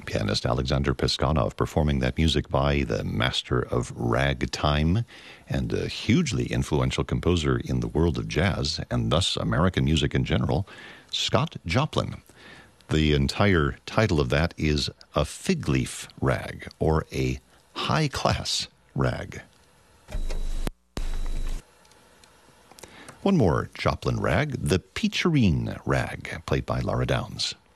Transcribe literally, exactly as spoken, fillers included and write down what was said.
Pianist Alexander Piskanov performing that music by the master of ragtime and a hugely influential composer in the world of jazz and thus American music in general, Scott Joplin. The entire title of that is A Fig Leaf Rag, or a high-class rag. One more Joplin rag, the Peacherine Rag, played by Laura Downs.